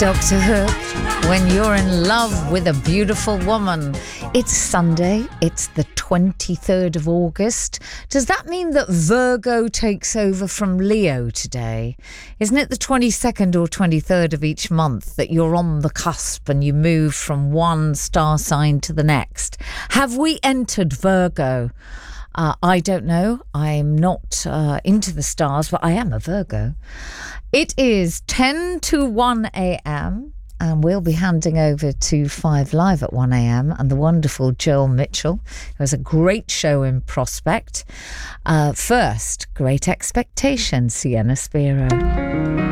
Doctor Hook, when you're in love with a beautiful woman. It's Sunday, it's the 23rd of August. Does that mean that Virgo takes over from Leo today? Isn't it the 22nd or 23rd of each month that you're on the cusp and you move from one star sign to the next? Have we entered Virgo? I don't know. I'm not into the stars, but I am a Virgo. It is 10 to 1 a.m. and we'll be handing over to 5 Live at 1 a.m. and the wonderful Joel Mitchell, who has a great show in prospect. First, Great Expectations, Sienna Spiro.